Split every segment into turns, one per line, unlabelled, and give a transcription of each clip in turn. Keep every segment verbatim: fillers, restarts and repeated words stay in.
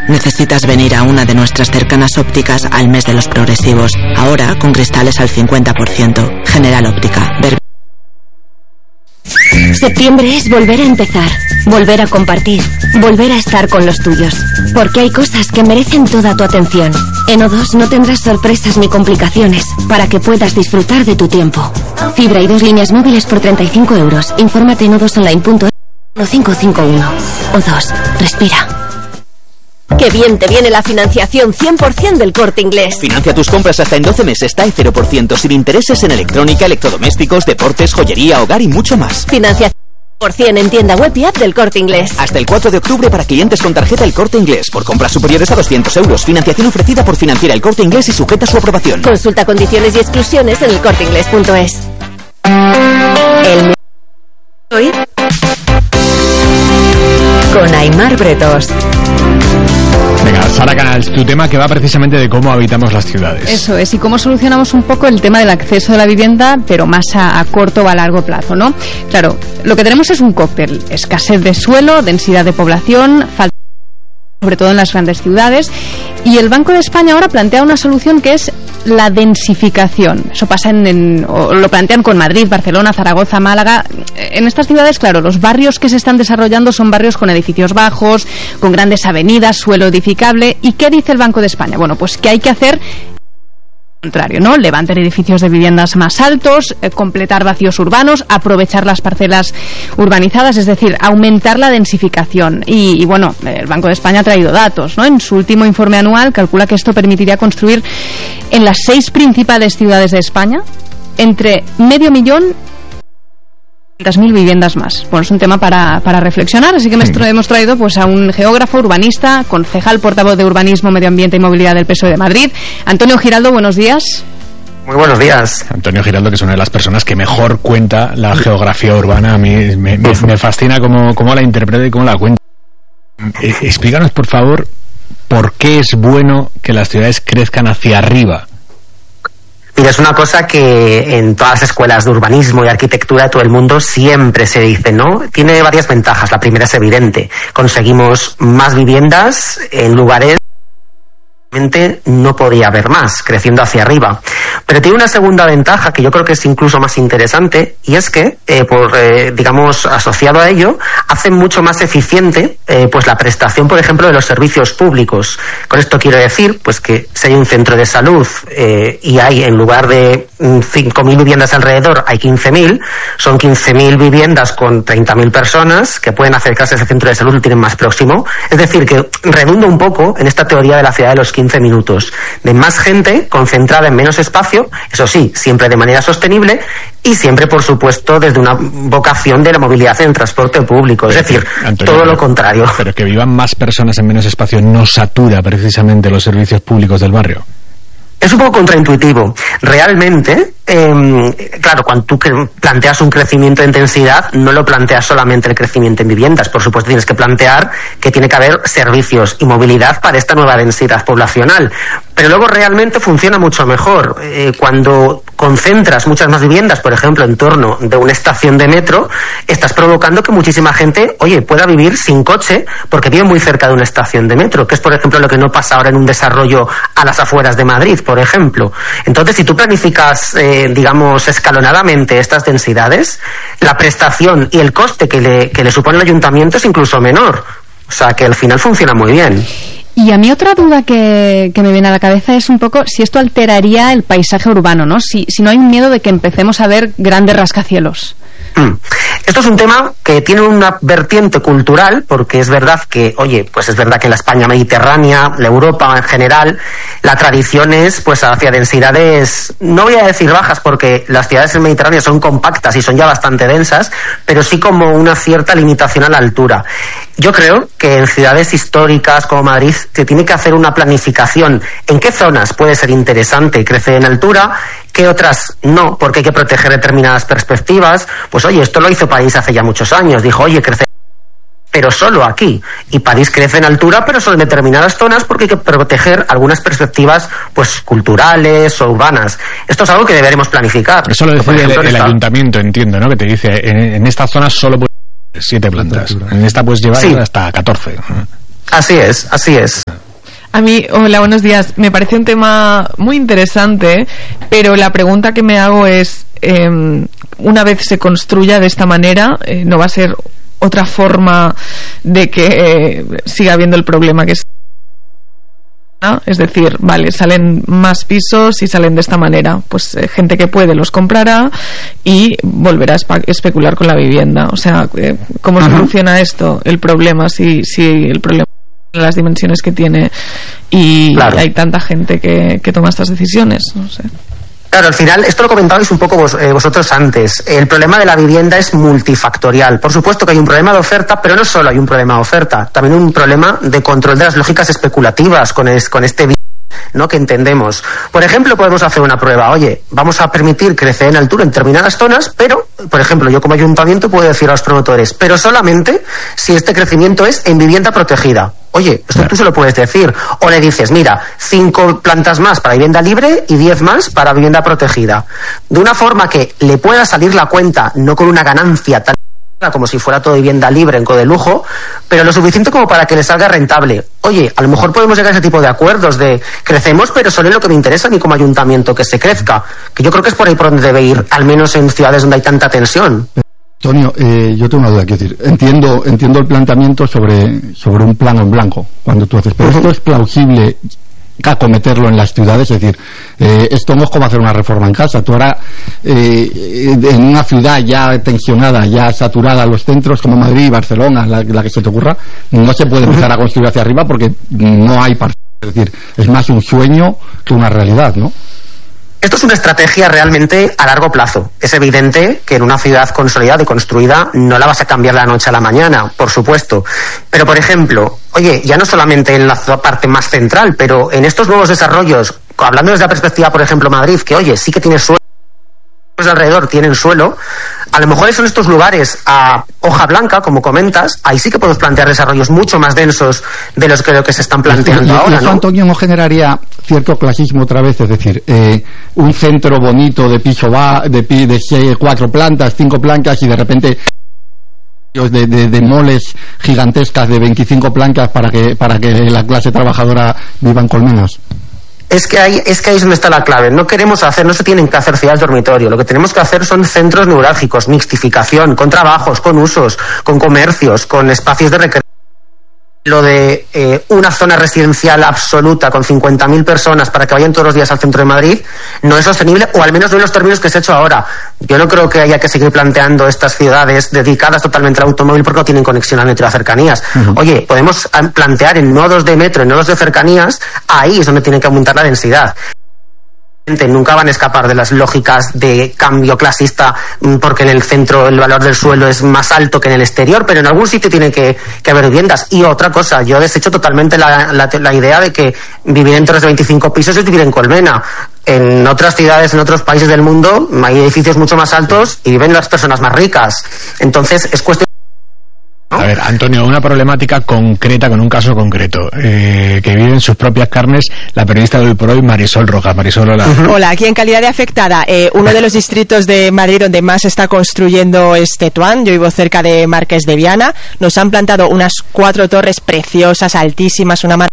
Necesitas venir a una de nuestras cercanas ópticas al mes de los progresivos. Ahora con cristales al cincuenta por ciento. General Óptica. Ver...
Septiembre es volver a empezar, volver a compartir, volver a estar con los tuyos. Porque hay cosas que merecen toda tu atención. En O dos no tendrás sorpresas ni complicaciones para que puedas disfrutar de tu tiempo. Fibra y dos líneas móviles por treinta y cinco euros. Infórmate en o dos online punto es cinco cinco uno. O dos, respira.
¡Qué bien te viene la financiación cien por ciento del Corte Inglés!
Financia tus compras hasta en doce meses, TAE cero por ciento, sin intereses en electrónica, electrodomésticos, deportes, joyería, hogar y mucho más.
Financiación cien por ciento en tienda web y app del Corte Inglés.
Hasta el cuatro de octubre para clientes con tarjeta El Corte Inglés. Por compras superiores a doscientos euros. Financiación ofrecida por Financiera El Corte Inglés y sujeta a su aprobación.
Consulta condiciones y exclusiones en el corte inglés punto es. El hoy con Aimar Bretos.
Venga, Sara Canals, tu tema que va precisamente de cómo habitamos las ciudades.
Eso es, y cómo solucionamos un poco el tema del acceso a la vivienda, pero más a, a corto o a largo plazo, ¿no? Claro, lo que tenemos es un cóctel: escasez de suelo, densidad de población, falta, sobre todo en las grandes ciudades, y el Banco de España ahora plantea una solución que es la densificación. Eso pasa en, en o lo plantean con Madrid, Barcelona, Zaragoza, Málaga. En estas ciudades, claro, los barrios que se están desarrollando son barrios con edificios bajos, con grandes avenidas, suelo edificable. ¿Y qué dice el Banco de España? Bueno, pues que hay que hacer contrario, ¿no? Levantar edificios de viviendas más altos, eh, completar vacíos urbanos, aprovechar las parcelas urbanizadas, es decir, aumentar la densificación. Y, y bueno, el Banco de España ha traído datos, ¿no? En su último informe anual calcula que esto permitiría construir en las seis principales ciudades de España entre medio millón mil viviendas más. Bueno, es un tema para, para reflexionar, así que me tra- hemos traído pues a un geógrafo, urbanista, concejal, portavoz de Urbanismo, Medio Ambiente y Movilidad del P S O E de Madrid, Antonio Giraldo. Buenos días.
Muy buenos días.
Antonio Giraldo, que es una de las personas que mejor cuenta la geografía urbana. A mí me, me, me fascina cómo, cómo la interpreta y cómo la cuenta. Eh, explícanos, por favor, por qué es bueno que las ciudades crezcan hacia arriba.
Mira, es una cosa que en todas las escuelas de urbanismo y arquitectura de todo el mundo siempre se dice, ¿no? Tiene varias ventajas. La primera es evidente. Conseguimos más viviendas en lugares no podía haber más, creciendo hacia arriba. Pero tiene una segunda ventaja que yo creo que es incluso más interesante, y es que, eh, por eh, digamos, asociado a ello, hace mucho más eficiente eh, pues la prestación, por ejemplo, de los servicios públicos. Con esto quiero decir pues que si hay un centro de salud eh, y hay, en lugar de cinco mil viviendas alrededor, hay quince mil, son quince mil viviendas con treinta mil personas que pueden acercarse a ese centro de salud, lo tienen más próximo. Es decir, que redunda un poco en esta teoría de la ciudad de los quince minutos, de más gente concentrada en menos espacio, eso sí, siempre de manera sostenible y siempre, por supuesto, desde una vocación de la movilidad en el transporte público. Es decir, Antonio, todo lo contrario.
Pero que vivan más personas en menos espacio no satura precisamente los servicios públicos del barrio.
Es un poco contraintuitivo. Realmente, eh, claro, cuando tú planteas un crecimiento de intensidad, no lo planteas solamente el crecimiento en viviendas. Por supuesto, tienes que plantear que tiene que haber servicios y movilidad para esta nueva densidad poblacional. Pero luego realmente funciona mucho mejor. Eh, cuando concentras muchas más viviendas, por ejemplo, en torno de una estación de metro, estás provocando que muchísima gente, oye, pueda vivir sin coche porque vive muy cerca de una estación de metro, que es, por ejemplo, lo que no pasa ahora en un desarrollo a las afueras de Madrid, por ejemplo. Entonces, si tú planificas, eh, digamos, escalonadamente estas densidades, la prestación y el coste que le, que le supone el ayuntamiento es incluso menor. O sea, que al final funciona muy bien.
Y a mí otra duda que, que me viene a la cabeza es un poco si esto alteraría el paisaje urbano, ¿no? Si, si no hay miedo de que empecemos a ver grandes rascacielos.
Mm. Esto es un tema que tiene una vertiente cultural, porque es verdad que, oye, pues es verdad que en la España mediterránea, la Europa en general, la tradición es pues hacia densidades, no voy a decir bajas, porque las ciudades del Mediterráneo son compactas y son ya bastante densas, pero sí como una cierta limitación a la altura. Yo creo que en ciudades históricas como Madrid se tiene que hacer una planificación en qué zonas puede ser interesante crecer en altura, qué otras no, porque hay que proteger determinadas perspectivas. Pues oye, esto lo hizo París hace ya muchos años, dijo, oye, crece pero solo aquí, y París crece en altura pero solo en determinadas zonas porque hay que proteger algunas perspectivas pues culturales o urbanas. Esto es algo que deberemos planificar.
Eso lo decide el, el esta... ayuntamiento, entiendo, ¿no? Que te dice, en, en esta zona solo puede siete plantas, en esta puedes llevar sí. hasta catorce.
Así es, así es.
A mí, hola, buenos días. Me parece un tema muy interesante, pero la pregunta que me hago es, eh, una vez se construya de esta manera, eh, ¿no va a ser otra forma de que eh, siga habiendo el problema que es? Es decir, vale, salen más pisos y salen de esta manera, pues eh, gente que puede los comprará y volverá a espa- especular con la vivienda. O sea, eh, ¿cómo uh-huh. soluciona esto el problema si, si el problema las dimensiones que tiene y claro. hay tanta gente que, que toma estas decisiones? No sé.
Claro, al final, esto lo comentabais un poco vos, eh, vosotros antes. El problema de la vivienda es multifactorial. Por supuesto que hay un problema de oferta, pero no solo hay un problema de oferta, también un problema de control de las lógicas especulativas con, es, con este ¿no? que entendemos. Por ejemplo, podemos hacer una prueba. Oye, vamos a permitir crecer en altura en determinadas zonas, pero, por ejemplo, yo como ayuntamiento puedo decir a los promotores, pero solamente si este crecimiento es en vivienda protegida. Oye, esto claro. tú se lo puedes decir. O le dices, mira, cinco plantas más para vivienda libre y diez más para vivienda protegida. De una forma que le pueda salir la cuenta, no con una ganancia tan como si fuera todo vivienda libre en de lujo, pero lo suficiente como para que le salga rentable. Oye, a lo mejor podemos llegar a ese tipo de acuerdos de crecemos, pero solo es lo que me interesa a mí como ayuntamiento, que se crezca. Que yo creo que es por ahí por donde debe ir, al menos en ciudades donde hay tanta tensión.
Antonio, eh, yo tengo una duda, quiero decir, entiendo, entiendo el planteamiento sobre, sobre un plano en blanco, cuando tú haces, pero esto es plausible acometerlo en las ciudades, es decir, eh, esto no es como hacer una reforma en casa. Tú ahora, eh, en una ciudad ya tensionada, ya saturada, los centros como Madrid, Barcelona, la, la que se te ocurra, no se puede empezar a construir hacia arriba porque no hay parcelas, es decir, es más un sueño que una realidad, ¿no?
Esto es una estrategia realmente a largo plazo. Es evidente que en una ciudad consolidada y construida no la vas a cambiar de la noche a la mañana, por supuesto. Pero, por ejemplo, oye, ya no solamente en la parte más central, pero en estos nuevos desarrollos, hablando desde la perspectiva, por ejemplo, Madrid, que oye, sí que tiene suelo, de alrededor tienen suelo, a lo mejor son estos lugares a hoja blanca, como comentas, ahí sí que podemos plantear desarrollos mucho más densos de los que, lo que se están planteando
y,
ahora,
y
¿no?
Antonio, ¿no generaría cierto clasismo otra vez? Es decir, eh, un centro bonito de piso va, de, de, de seis, cuatro plantas, cinco plantas y de repente de, de, de moles gigantescas de veinticinco plantas para que, para que la clase trabajadora viva en colmenas.
Es que, hay, es que ahí es donde está la clave. No queremos hacer, no se tienen que hacer ciudades dormitorio. Lo que tenemos que hacer son centros neurálgicos, mixtificación, con trabajos, con usos, con comercios, con espacios de recreación. Lo de eh, una zona residencial absoluta con cincuenta mil personas para que vayan todos los días al centro de Madrid no es sostenible, o al menos no en los términos que se ha hecho ahora. Yo no creo que haya que seguir planteando estas ciudades dedicadas totalmente al automóvil porque no tienen conexión al metro de cercanías. Uh-huh. Oye, podemos plantear en nodos de metro, en nodos de cercanías, ahí es donde tienen que aumentar la densidad. Nunca van a escapar de las lógicas de cambio clasista porque en el centro el valor del suelo es más alto que en el exterior, pero en algún sitio tiene que, que haber viviendas. Y otra cosa, yo desecho totalmente la, la, la idea de que vivir en torres de veinticinco pisos es vivir en colmena. En otras ciudades, en otros países del mundo hay edificios mucho más altos y viven las personas más ricas. Entonces es cuestión.
A ver, Antonio, una problemática concreta, con un caso concreto, eh, que vive en sus propias carnes la periodista de Hoy por Hoy, Marisol Rojas. Marisol, hola.
Hola, aquí en calidad de afectada, eh, uno de los distritos de Madrid donde más se está construyendo es Tetuán. Yo vivo cerca de Marqués de Viana. Nos han plantado unas cuatro torres preciosas, altísimas, una mar...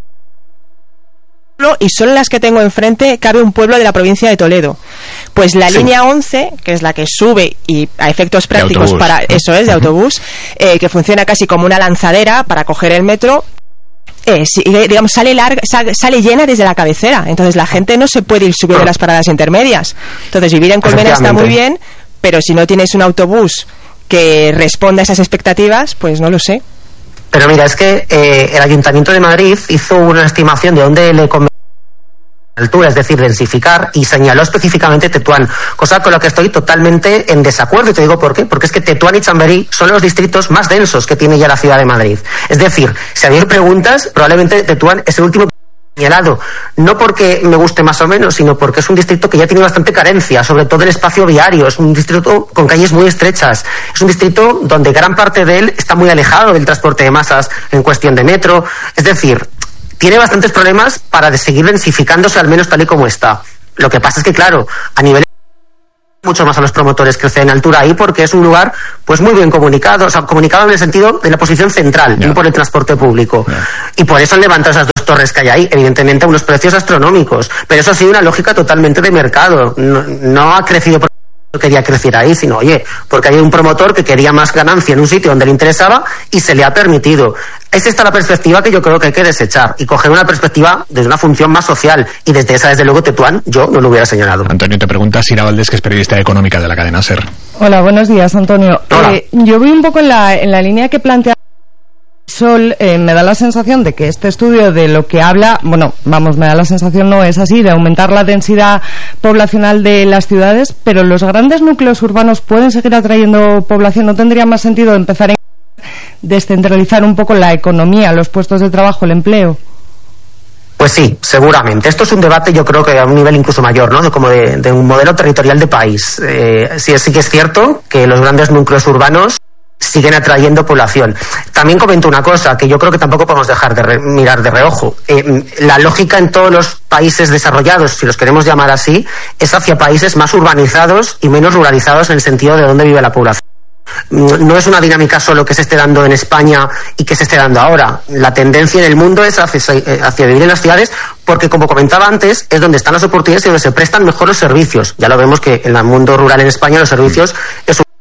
y solo en las que tengo enfrente cabe un pueblo de la provincia de Toledo. Pues la sí. línea once, que es la que sube y a efectos prácticos para eso es de uh-huh. autobús, eh, que funciona casi como una lanzadera para coger el metro, eh, si, digamos sale larga, sale, sale llena desde la cabecera. Entonces la gente no se puede ir subiendo las paradas intermedias. Entonces vivir en Colmena está muy bien, pero si no tienes un autobús que responda a esas expectativas, pues no lo sé.
Pero mira, es que eh, el Ayuntamiento de Madrid hizo una estimación de dónde le convenía altura, es decir, densificar, y señaló específicamente Tetuán, cosa con la que estoy totalmente en desacuerdo, y te digo por qué, porque es que Tetuán y Chamberí son los distritos más densos que tiene ya la ciudad de Madrid. Es decir, si a mí me preguntas, probablemente Tetuán es el último señalado, no porque me guste más o menos, sino porque es un distrito que ya tiene bastante carencia, sobre todo en espacio viario, es un distrito con calles muy estrechas, es un distrito donde gran parte de él está muy alejado del transporte de masas en cuestión de metro, es decir, tiene bastantes problemas para seguir densificándose, al menos tal y como está. Lo que pasa es que, claro, a nivel mucho más a los promotores que ceden altura ahí, porque es un lugar pues muy bien comunicado, o sea, comunicado en el sentido de la posición central, yeah. y por el transporte público. Yeah. Y por eso han levantado esas dos torres que hay ahí, evidentemente a unos precios astronómicos, pero eso ha sido una lógica totalmente de mercado, no, no ha crecido porque quería crecer ahí, sino, oye, porque hay un promotor que quería más ganancia en un sitio donde le interesaba y se le ha permitido. Es esta la perspectiva que yo creo que hay que desechar y coger una perspectiva desde una función más social, y desde esa, desde luego, Tetuán, yo no lo hubiera señalado.
Antonio, te pregunta Sira Valdés, que es periodista económica de la cadena SER.
Hola, buenos días, Antonio. Eh, yo voy un poco en la, en la línea que plantea Sol. Eh, me da la sensación de que este estudio de lo que habla, bueno, vamos, me da la sensación, no es así, de aumentar la densidad poblacional de las ciudades, pero los grandes núcleos urbanos pueden seguir atrayendo población. ¿No tendría más sentido empezar a descentralizar un poco la economía, los puestos de trabajo, el empleo?
Pues sí, seguramente. Esto es un debate, yo creo que a un nivel incluso mayor, ¿no? De, como de, de un modelo territorial de país. Eh, sí, sí que es cierto que los grandes núcleos urbanos siguen atrayendo población. También comento una cosa que yo creo que tampoco podemos dejar de re, mirar de reojo. Eh, la lógica en todos los países desarrollados, si los queremos llamar así, es hacia países más urbanizados y menos ruralizados en el sentido de dónde vive la población. No es una dinámica solo que se esté dando en España y que se esté dando ahora. La tendencia en el mundo es hacia, hacia vivir en las ciudades, porque, como comentaba antes, es donde están las oportunidades y donde se prestan mejor los servicios. Ya lo vemos que en el mundo rural en España los servicios es un...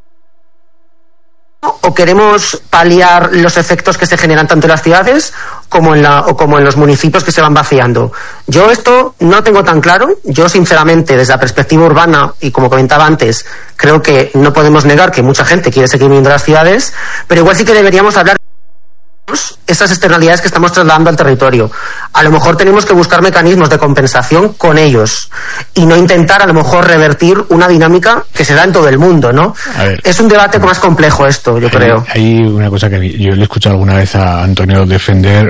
o queremos paliar los efectos que se generan tanto en las ciudades como en la o como en los municipios que se van vaciando. Yo esto no tengo tan claro. Yo, sinceramente, desde la perspectiva urbana, y como comentaba antes, creo que no podemos negar que mucha gente quiere seguir viviendo en las ciudades, pero igual sí que deberíamos hablar esas externalidades que estamos trasladando al territorio. A lo mejor tenemos que buscar mecanismos de compensación con ellos y no intentar a lo mejor revertir una dinámica que se da en todo el mundo, ¿no? Es un debate más complejo esto, yo
hay,
creo.
Hay una cosa que yo le he escuchado alguna vez a Antonio defender,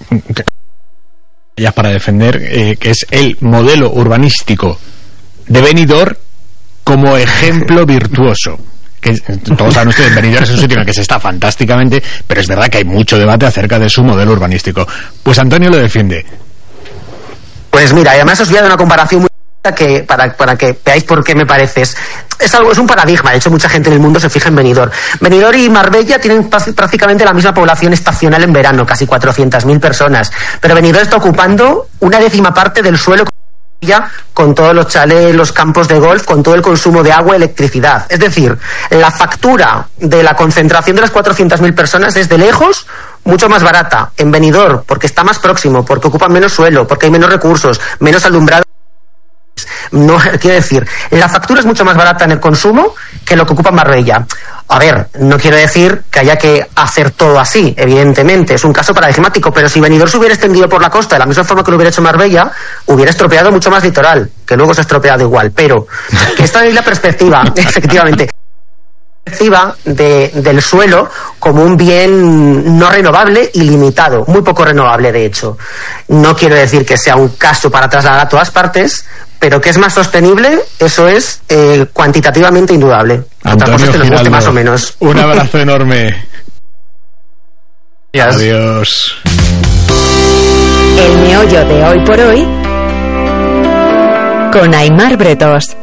ya para defender, eh, que es el modelo urbanístico de Benidorm como ejemplo virtuoso. Que todos saben ustedes, Benidorm es un sitio en el que se está fantásticamente, pero es verdad que hay mucho debate acerca de su modelo urbanístico. Pues Antonio lo defiende.
Pues mira, además os voy a dar una comparación muy que para, para que veáis por qué me parece. Es, es algo, es un paradigma. De hecho, mucha gente en el mundo se fija en Benidorm. Benidorm y Marbella tienen prácticamente la misma población estacional en verano, casi cuatrocientas mil personas. Pero Benidorm está ocupando una décima parte del suelo, con todos los chalés, los campos de golf, con todo el consumo de agua y electricidad. Es decir, la factura de la concentración de las cuatrocientas mil personas es de lejos mucho más barata en Benidorm, porque está más próximo, porque ocupan menos suelo, porque hay menos recursos, menos alumbrado. No, quiero decir, la factura es mucho más barata en el consumo que lo que ocupa Marbella. A ver, no quiero decir que haya que hacer todo así, evidentemente, es un caso paradigmático, pero si Benidorm se hubiera extendido por la costa de la misma forma que lo hubiera hecho Marbella, hubiera estropeado mucho más litoral, que luego se ha estropeado igual, pero que esta es la perspectiva, efectivamente. De, del suelo como un bien no renovable y limitado, muy poco renovable de hecho. No quiero decir que sea un caso para trasladar a todas partes, pero que es más sostenible, eso es eh, cuantitativamente indudable. Otra cosa es que nos guste más o menos.
Un abrazo enorme. Yes. Adiós.
El meollo de hoy por hoy con Aimar Bretos.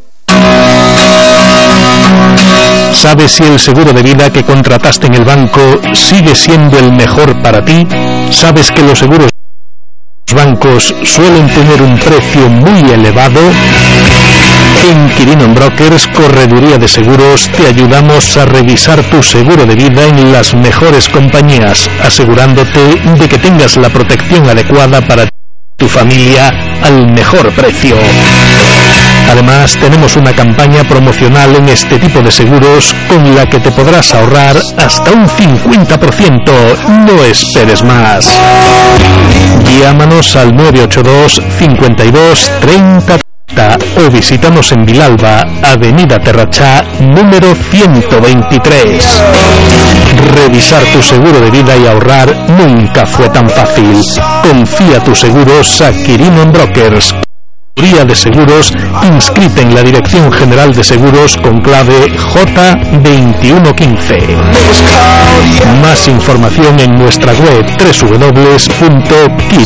¿Sabes si el seguro de vida que contrataste en el banco sigue siendo el mejor para ti? ¿Sabes que los seguros de los bancos suelen tener un precio muy elevado? En Quirino Brokers, correduría de seguros, te ayudamos a revisar tu seguro de vida en las mejores compañías, asegurándote de que tengas la protección adecuada para tu familia al mejor precio. Además, tenemos una campaña promocional en este tipo de seguros con la que te podrás ahorrar hasta un cincuenta por ciento. No esperes más. Llámanos al nueve ocho dos, cinco dos, treinta o visítanos en Vilalba, Avenida Terrachá, número ciento veintitrés. Revisar tu seguro de vida y ahorrar nunca fue tan fácil. Confía tus seguros a Quirino Brokers. Correduría de seguros inscrita en la Dirección General de Seguros con clave J veintiuno quince. Más información en nuestra web doble u doble u doble u punto